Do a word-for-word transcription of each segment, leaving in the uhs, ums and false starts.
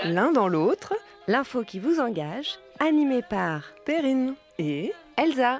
L'un dans l'autre, l'info qui vous engage, animée par Perrine et Elsa.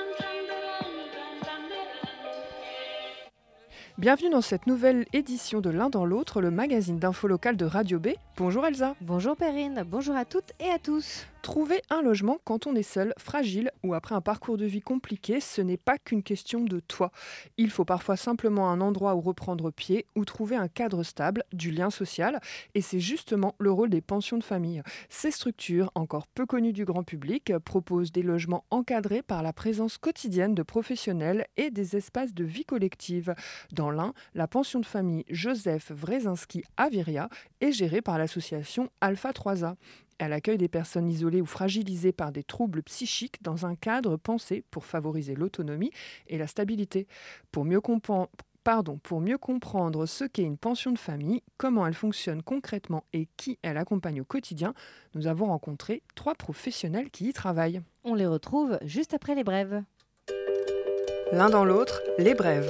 Bienvenue dans cette nouvelle édition de L'un dans l'autre, le magazine d'info local de Radio B. Bonjour Elsa. Bonjour Perrine, bonjour à toutes et à tous. Trouver un logement quand on est seul, fragile ou après un parcours de vie compliqué, ce n'est pas qu'une question de toit. Il faut parfois simplement un endroit où reprendre pied, ou trouver un cadre stable, du lien social. Et c'est justement le rôle des pensions de famille. Ces structures, encore peu connues du grand public, proposent des logements encadrés par la présence quotidienne de professionnels et des espaces de vie collective. Dans l'Ain, la pension de famille Joseph Wrezinski à Viria est gérée par l'association Alpha trois A. Elle accueille des personnes isolées ou fragilisées par des troubles psychiques dans un cadre pensé pour favoriser l'autonomie et la stabilité. Pour mieux comprendre, pardon, pour mieux comprendre ce qu'est une pension de famille, comment elle fonctionne concrètement et qui elle accompagne au quotidien, nous avons rencontré trois professionnels qui y travaillent. On les retrouve juste après les brèves. L'un dans l'autre, les brèves.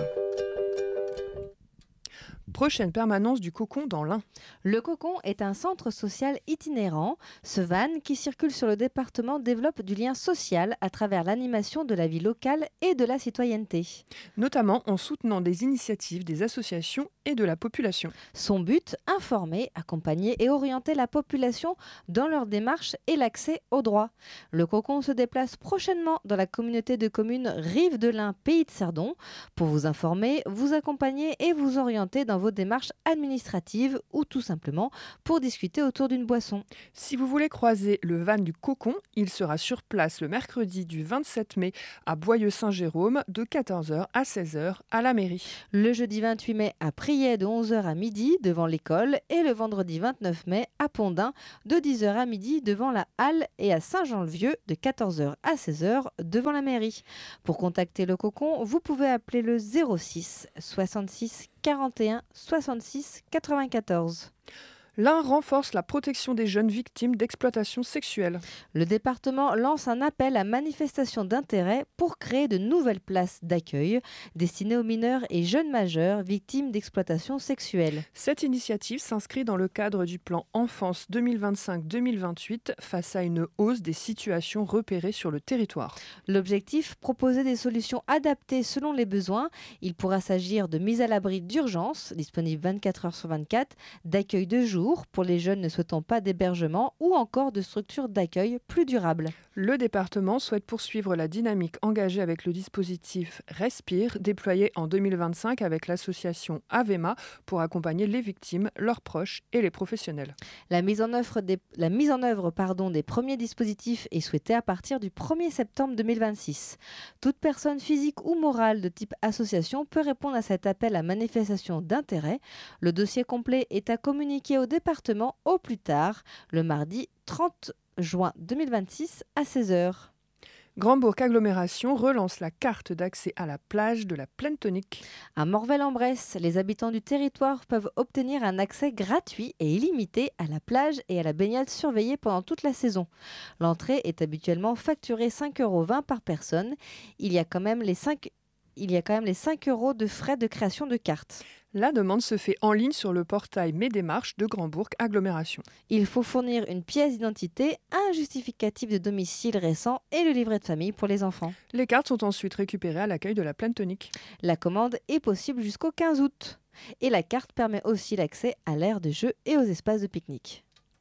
Prochaine permanence du Cocon dans l'Ain. Le Cocon est un centre social itinérant. Ce van qui circule sur le département développe du lien social à travers l'animation de la vie locale et de la citoyenneté. Notamment en soutenant des initiatives des associations et de la population. Son but, informer, accompagner et orienter la population dans leur démarche et l'accès aux droits. Le Cocon se déplace prochainement dans la communauté de communes Rive de l'Ain, Pays de Cerdon, pour vous informer, vous accompagner et vous orienter dans vos démarches administratives ou tout simplement pour discuter autour d'une boisson. Si vous voulez croiser le van du Cocon, il sera sur place le mercredi du vingt-sept mai à Boyeux-Saint-Jérôme de quatorze heures à seize heures à la mairie. Le jeudi vingt-huit mai à Priet de onze heures à midi devant l'école et le vendredi vingt-neuf mai à Pondin de dix heures à midi devant la halle et à Saint-Jean-le-Vieux de quatorze heures à seize heures devant la mairie. Pour contacter le Cocon, vous pouvez appeler le zéro six soixante-six quarante et un soixante-six quatre-vingt-quatorze. L'Ain renforce la protection des jeunes victimes d'exploitation sexuelle. Le département lance un appel à manifestation d'intérêt pour créer de nouvelles places d'accueil destinées aux mineurs et jeunes majeurs victimes d'exploitation sexuelle. Cette initiative s'inscrit dans le cadre du plan Enfance deux mille vingt-cinq deux mille vingt-huit face à une hausse des situations repérées sur le territoire. L'objectif, proposer des solutions adaptées selon les besoins. Il pourra s'agir de mise à l'abri d'urgence, disponible vingt-quatre heures sur vingt-quatre, d'accueil de jour pour les jeunes ne souhaitant pas d'hébergement ou encore de structures d'accueil plus durables. Le département souhaite poursuivre la dynamique engagée avec le dispositif Respire, déployé en deux mille vingt-cinq avec l'association Avema pour accompagner les victimes, leurs proches et les professionnels. La mise en œuvre des, la mise en œuvre, pardon, des premiers dispositifs est souhaitée à partir du premier septembre deux mille vingt-six. Toute personne physique ou morale de type association peut répondre à cet appel à manifestation d'intérêt. Le dossier complet est à communiquer au département au plus tard, le mardi trente juin deux mille vingt-six à seize heures. Grand-Bourg Agglomération relance la carte d'accès à la plage de la Plaine Tonique. À Morvel-en-Bresse, les habitants du territoire peuvent obtenir un accès gratuit et illimité à la plage et à la baignade surveillée pendant toute la saison. L'entrée est habituellement facturée cinq euros vingt par personne. Il y a quand même les cinq Il y a quand même les cinq euros de frais de création de carte. La demande se fait en ligne sur le portail Mes démarches de Grand-Bourg Agglomération. Il faut fournir une pièce d'identité, un justificatif de domicile récent et le livret de famille pour les enfants. Les cartes sont ensuite récupérées à l'accueil de la Plaine Tonique. La commande est possible jusqu'au quinze août. Et la carte permet aussi l'accès à l'aire de jeu et aux espaces de pique-nique.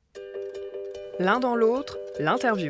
L'un dans l'autre, l'interview.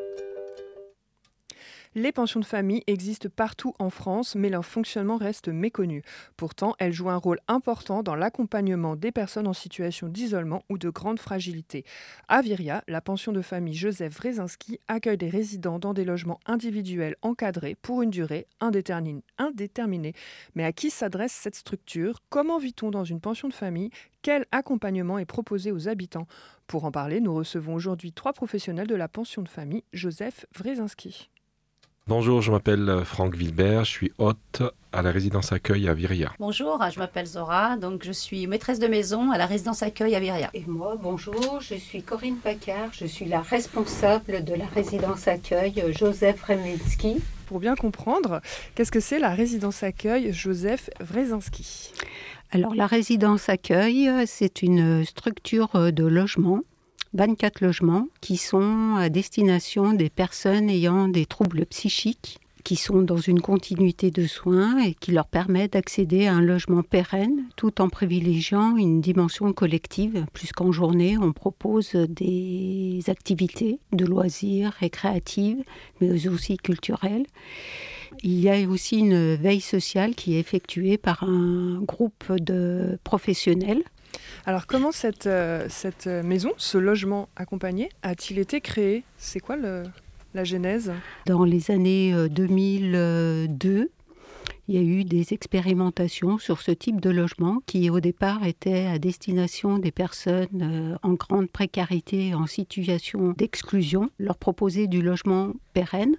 Les pensions de famille existent partout en France, mais leur fonctionnement reste méconnu. Pourtant, elles jouent un rôle important dans l'accompagnement des personnes en situation d'isolement ou de grande fragilité. À Viria, la pension de famille Joseph Wrezinski accueille des résidents dans des logements individuels encadrés pour une durée indéterminée. Mais à qui s'adresse cette structure ? Comment vit-on dans une pension de famille ? Quel accompagnement est proposé aux habitants ? Pour en parler, nous recevons aujourd'hui trois professionnels de la pension de famille Joseph Wrezinski. Bonjour, je m'appelle Franck Wilbert, je suis hôte à la résidence accueil à Viria. Bonjour, je m'appelle Zora, donc je suis maîtresse de maison à la résidence accueil à Viria. Et moi, bonjour, je suis Corinne Paccard, je suis la responsable de la résidence accueil Joseph Wrezinski. Pour bien comprendre, qu'est-ce que c'est la résidence accueil Joseph Wrezinski ? Alors la résidence accueil, c'est une structure de logement vingt-quatre logements qui sont à destination des personnes ayant des troubles psychiques, qui sont dans une continuité de soins et qui leur permettent d'accéder à un logement pérenne tout en privilégiant une dimension collective, puisqu'en journée, on propose des activités de loisirs récréatives, mais aussi culturelles. Il y a aussi une veille sociale qui est effectuée par un groupe de professionnels. Alors comment cette, euh, cette maison, ce logement accompagné, a-t-il été créé ? C'est quoi le... la genèse ? Dans les années deux mille deux, il y a eu des expérimentations sur ce type de logement qui, au départ, étaient à destination des personnes en grande précarité, en situation d'exclusion, leur proposer du logement pérenne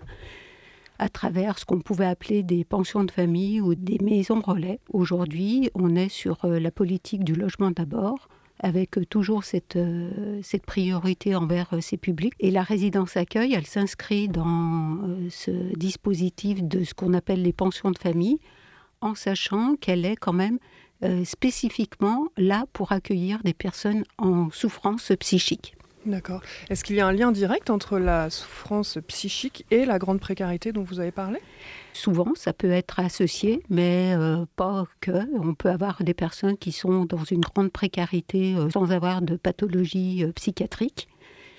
à travers ce qu'on pouvait appeler des pensions de famille ou des maisons relais. Aujourd'hui, on est sur la politique du logement d'abord, avec toujours cette, euh, cette priorité envers euh, ces publics. Et la résidence accueil, elle s'inscrit dans euh, ce dispositif de ce qu'on appelle les pensions de famille, en sachant qu'elle est quand même euh, spécifiquement là pour accueillir des personnes en souffrance psychique. D'accord. Est-ce qu'il y a un lien direct entre la souffrance psychique et la grande précarité dont vous avez parlé ? Souvent, ça peut être associé, mais euh, pas que. On peut avoir des personnes qui sont dans une grande précarité euh, sans avoir de pathologie euh, psychiatrique.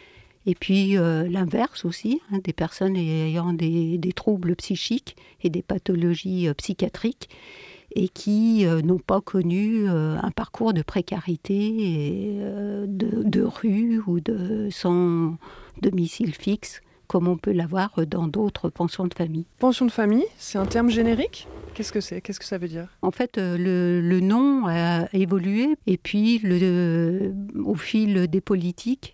Et puis euh, l'inverse aussi, hein, des personnes ayant des, des troubles psychiques et des pathologies euh, psychiatriques et qui euh, n'ont pas connu euh, un parcours de précarité, et, euh, de, de rue ou de sans domicile fixe, comme on peut l'avoir dans d'autres pensions de famille. Pension de famille, c'est un terme générique ? Qu'est-ce que c'est ? Qu'est-ce que ça veut dire ? En fait, le, le nom a évolué et puis le, au fil des politiques,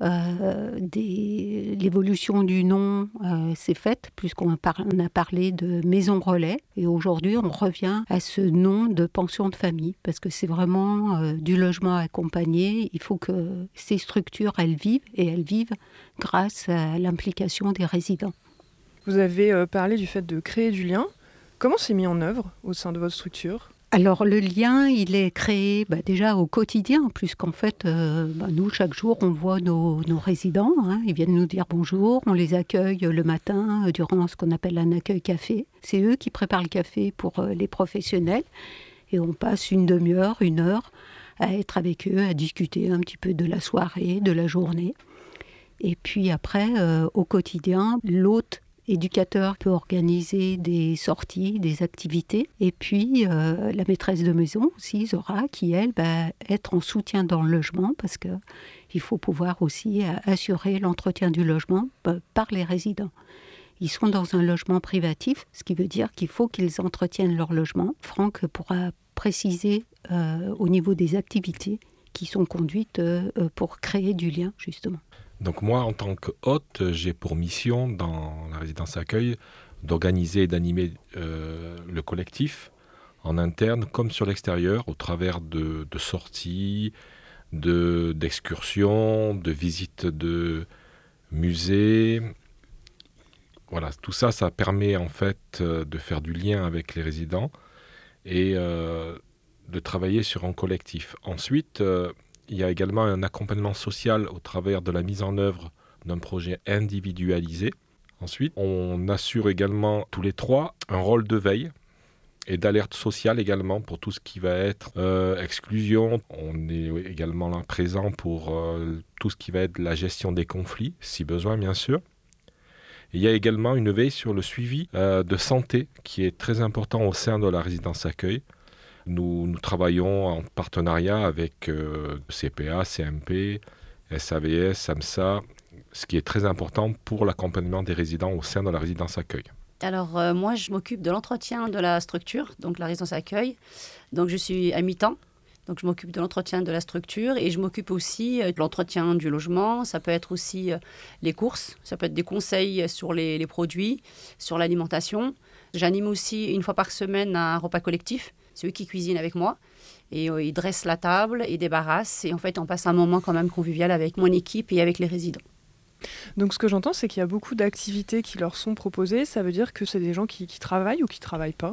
euh, des, l'évolution du nom euh, s'est faite, puisqu'on a, par, on a parlé de maison relais. Et aujourd'hui, on revient à ce nom de pension de famille, parce que c'est vraiment euh, du logement accompagné. Il faut que ces structures, elles vivent, et elles vivent grâce à l'implication des résidents. Vous avez euh, parlé du fait de créer du lien. Comment c'est mis en œuvre au sein de votre structure ? Alors le lien, il est créé bah, déjà au quotidien, puisqu'en fait, euh, bah, nous, chaque jour, on voit nos, nos résidents. Hein, ils viennent nous dire bonjour, on les accueille le matin euh, durant ce qu'on appelle un accueil café. C'est eux qui préparent le café pour euh, les professionnels. Et on passe une demi-heure, une heure à être avec eux, à discuter un petit peu de la soirée, de la journée. Et puis après, euh, au quotidien, l'hôte éducateur peut organiser des sorties, des activités. Et puis, euh, la maîtresse de maison aussi, Zora, qui, elle, va être en soutien dans le logement parce qu'il faut pouvoir aussi assurer l'entretien du logement par les résidents. Ils sont dans un logement privatif, ce qui veut dire qu'il faut qu'ils entretiennent leur logement. Franck pourra préciser euh, au niveau des activités qui sont conduites euh, pour créer du lien, justement. Donc moi, en tant que hôte, j'ai pour mission dans la résidence accueil d'organiser et d'animer euh, le collectif en interne comme sur l'extérieur au travers de, de sorties, de, d'excursions, de visites de musées. Voilà, tout ça, ça permet en fait de faire du lien avec les résidents et euh, de travailler sur un collectif. Ensuite, euh, il y a également un accompagnement social au travers de la mise en œuvre d'un projet individualisé. Ensuite, on assure également tous les trois un rôle de veille et d'alerte sociale également pour tout ce qui va être euh, exclusion. On est également là présent pour euh, tout ce qui va être la gestion des conflits, si besoin bien sûr. Et il y a également une veille sur le suivi euh, de santé qui est très important au sein de la résidence accueil. Nous, nous travaillons en partenariat avec euh, C P A, C M P, S A V S, SAMSA, ce qui est très important pour l'accompagnement des résidents au sein de la résidence accueil. Alors euh, moi, je m'occupe de l'entretien de la structure, donc la résidence accueil. Donc je suis à mi-temps, donc je m'occupe de l'entretien de la structure et je m'occupe aussi euh, de l'entretien du logement. Ça peut être aussi euh, les courses, ça peut être des conseils sur les, les produits, sur l'alimentation. J'anime aussi une fois par semaine un repas collectif. C'est eux qui cuisinent avec moi et euh, ils dressent la table, ils débarrassent et en fait on passe un moment quand même convivial avec mon équipe et avec les résidents. Donc ce que j'entends, c'est qu'il y a beaucoup d'activités qui leur sont proposées. Ça veut dire que c'est des gens qui, qui travaillent ou qui ne travaillent pas ?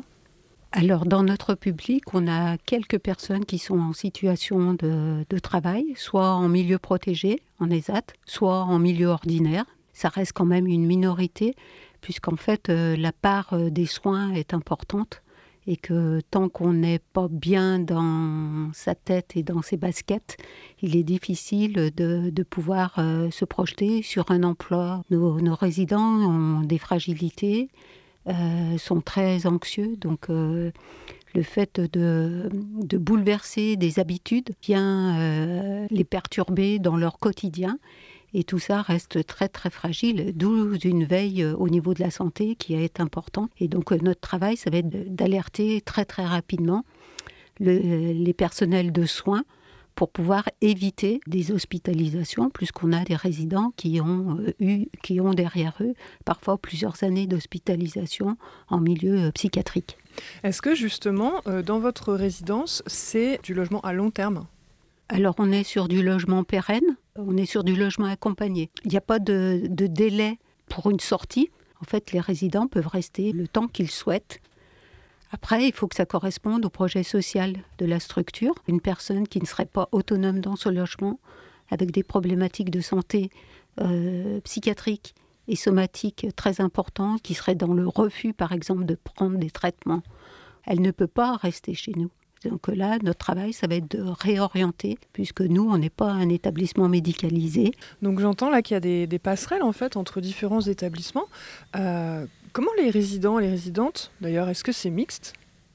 Alors, dans notre public, on a quelques personnes qui sont en situation de, de travail, soit en milieu protégé, en ESAT, soit en milieu ordinaire. Ça reste quand même une minorité, puisqu'en fait, euh, la part euh, des soins est importante et que tant qu'on n'est pas bien dans sa tête et dans ses baskets, il est difficile de, de pouvoir euh, se projeter sur un emploi. Nos, nos résidents ont des fragilités, euh, sont très anxieux, donc euh, le fait de, de bouleverser des habitudes vient euh, les perturber dans leur quotidien. Et tout ça reste très très fragile, d'où une veille au niveau de la santé qui est importante. Et donc notre travail, ça va être d'alerter très très rapidement le, les personnels de soins pour pouvoir éviter des hospitalisations, puisqu'on a des résidents qui ont, euh, eu, qui ont derrière eux parfois plusieurs années d'hospitalisation en milieu euh, psychiatrique. Est-ce que justement, euh, dans votre résidence, c'est du logement à long terme ? Alors on est sur du logement pérenne, on est sur du logement accompagné. Il n'y a pas de, de délai pour une sortie. En fait, les résidents peuvent rester le temps qu'ils souhaitent. Après, il faut que ça corresponde au projet social de la structure. Une personne qui ne serait pas autonome dans ce logement, avec des problématiques de santé euh, psychiatrique et somatique très importantes, qui serait dans le refus, par exemple, de prendre des traitements, elle ne peut pas rester chez nous. Donc là, notre travail, ça va être de réorienter, puisque nous, on n'est pas un établissement médicalisé. Donc j'entends là qu'il y a des, des passerelles en fait entre différents établissements. Euh, comment les résidents et les résidentes, d'ailleurs, est-ce que c'est mixte ?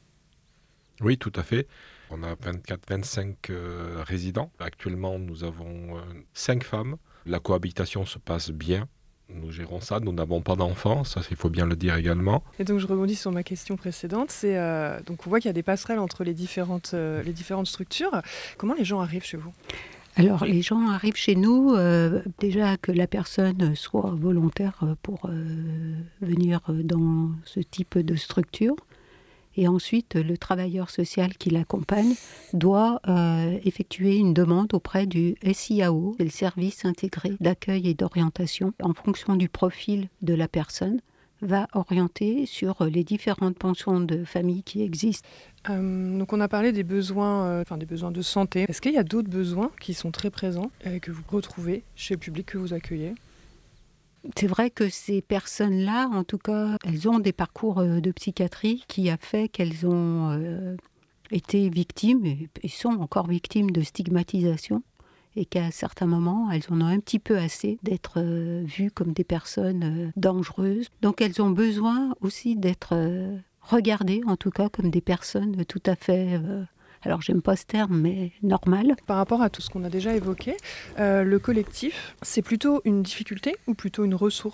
Oui, tout à fait. On a vingt-quatre vingt-cinq euh, résidents. Actuellement, nous avons euh, cinq femmes. La cohabitation se passe bien. Nous gérons ça, nous n'avons pas d'enfants, ça il faut bien le dire également. Et donc je rebondis sur ma question précédente, c'est euh, donc on voit qu'il y a des passerelles entre les différentes, euh, les différentes structures. Comment les gens arrivent chez vous ? Alors les gens arrivent chez nous, euh, déjà que la personne soit volontaire pour euh, venir dans ce type de structure. Et ensuite, le travailleur social qui l'accompagne doit euh, effectuer une demande auprès du S I A O, c'est le service intégré d'accueil et d'orientation. En fonction du profil de la personne, va orienter sur les différentes pensions de famille qui existent. Euh, donc on a parlé des besoins, euh, enfin des besoins de santé. Est-ce qu'il y a d'autres besoins qui sont très présents et que vous retrouvez chez le public que vous accueillez ? C'est vrai que ces personnes-là, en tout cas, elles ont des parcours de psychiatrie qui a fait qu'elles ont euh, été victimes et sont encore victimes de stigmatisation et qu'à certains moments, elles en ont un petit peu assez d'être euh, vues comme des personnes euh, dangereuses. Donc elles ont besoin aussi d'être euh, regardées, en tout cas, comme des personnes tout à fait... Euh, alors j'aime pas ce terme, mais normal. Par rapport à tout ce qu'on a déjà évoqué, euh, le collectif, c'est plutôt une difficulté ou plutôt une ressource ?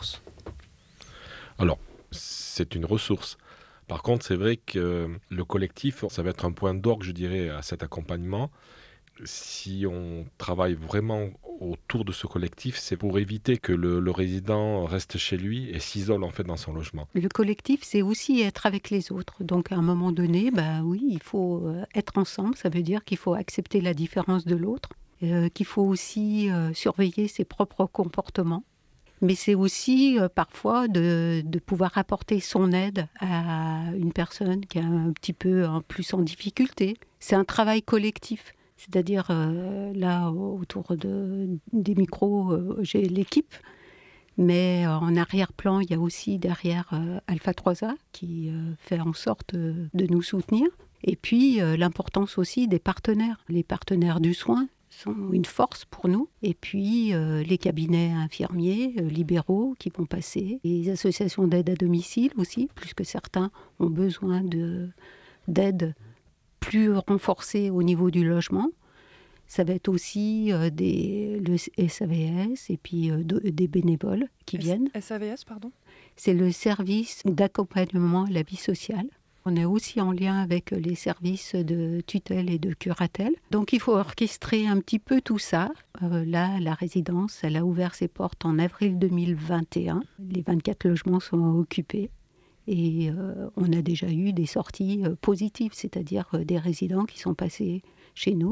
Alors, c'est une ressource. Par contre, c'est vrai que le collectif, ça va être un point d'orgue, je dirais, à cet accompagnement. Si on travaille vraiment autour de ce collectif, c'est pour éviter que le, le résident reste chez lui et s'isole en fait dans son logement. Le collectif, c'est aussi être avec les autres. Donc à un moment donné, bah oui, il faut être ensemble. Ça veut dire qu'il faut accepter la différence de l'autre, euh, qu'il faut aussi euh, surveiller ses propres comportements. Mais c'est aussi euh, parfois de, de pouvoir apporter son aide à une personne qui est un petit peu en plus en difficulté. C'est un travail collectif. C'est-à-dire, euh, là, autour de, des micros, euh, j'ai l'équipe. Mais euh, en arrière-plan, il y a aussi derrière euh, Alpha trois A qui euh, fait en sorte euh, de nous soutenir. Et puis, euh, l'importance aussi des partenaires. Les partenaires du soin sont une force pour nous. Et puis, euh, les cabinets infirmiers, euh, libéraux qui vont passer. Les associations d'aide à domicile aussi, puisque certains ont besoin de, d'aide plus renforcée au niveau du logement. Ça va être aussi euh, des, le S A V S et puis euh, de, des bénévoles qui S- viennent. S A V S, pardon ? C'est le service d'accompagnement à la vie sociale. On est aussi en lien avec les services de tutelle et de curatelle. Donc il faut orchestrer un petit peu tout ça. Euh, là, la résidence, elle a ouvert ses portes en avril deux mille vingt et un. Les vingt-quatre logements sont occupés. Et euh, on a déjà eu des sorties euh, positives, c'est-à-dire euh, des résidents qui sont passés chez nous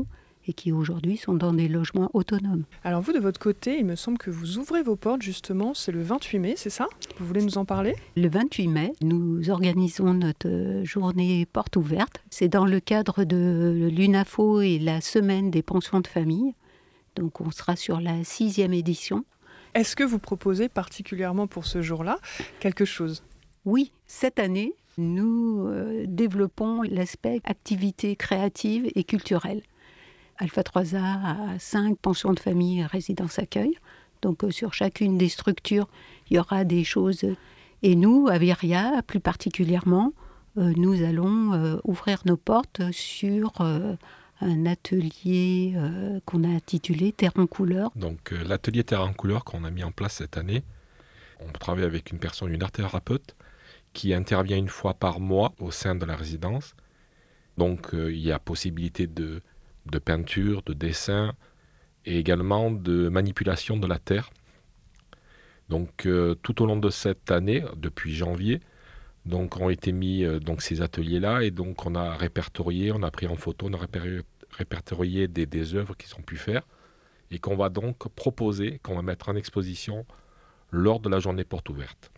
et qui aujourd'hui sont dans des logements autonomes. Alors vous, de votre côté, il me semble que vous ouvrez vos portes justement, c'est le vingt-huit mai, c'est ça? Vous voulez nous en parler? Le vingt-huit mai, nous organisons notre journée porte ouverte. C'est dans le cadre de l'U N A F O et la semaine des pensions de famille. Donc on sera sur la sixième édition. Est-ce que vous proposez particulièrement pour ce jour-là quelque chose? Oui, cette année, nous euh, développons l'aspect activité créative et culturelle. Alpha trois A a cinq pensions de famille et résidences accueil. Donc euh, sur chacune des structures, il y aura des choses. Et nous, à Viria, plus particulièrement, euh, nous allons euh, ouvrir nos portes sur euh, un atelier euh, qu'on a intitulé Terre en couleur. Donc euh, l'atelier Terre en couleur qu'on a mis en place cette année, on travaille avec une personne, une art thérapeute, qui intervient une fois par mois au sein de la résidence. Donc euh, il y a possibilité de, de peinture, de dessin et également de manipulation de la terre. Donc euh, tout au long de cette année, depuis janvier, donc ont été mis euh, donc ces ateliers-là et donc on a répertorié, on a pris en photo, on a réper- répertorié des, des œuvres qui sont pu faire et qu'on va donc proposer, qu'on va mettre en exposition lors de la journée porte ouverte.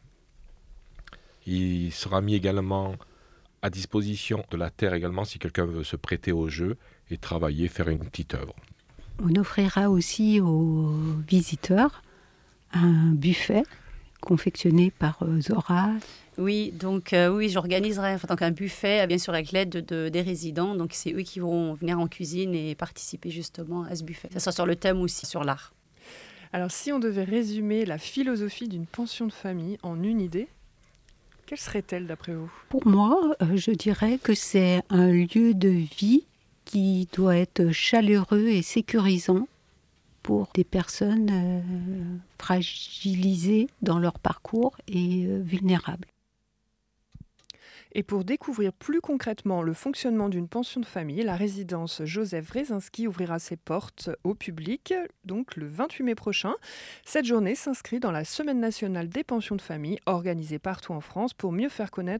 Il sera mis également à disposition de la terre également si quelqu'un veut se prêter au jeu et travailler, faire une petite œuvre. On offrira aussi aux visiteurs un buffet confectionné par euh, Zora. Oui, donc euh, oui, j'organiserai enfin, donc un buffet, bien sûr avec l'aide de, de- des résidents. Donc c'est eux qui vont venir en cuisine et participer justement à ce buffet. Ça sera sur le thème aussi, sur l'art. Alors si on devait résumer la philosophie d'une pension de famille en une idée, quelle serait-elle d'après vous? Pour moi, euh, je dirais que c'est un lieu de vie qui doit être chaleureux et sécurisant pour des personnes euh, fragilisées dans leur parcours et euh, vulnérables. Et pour découvrir plus concrètement le fonctionnement d'une pension de famille, la résidence Joseph Wrezinski ouvrira ses portes au public, donc le vingt-huit mai prochain. Cette journée s'inscrit dans la Semaine nationale des pensions de famille, organisée partout en France pour mieux faire connaître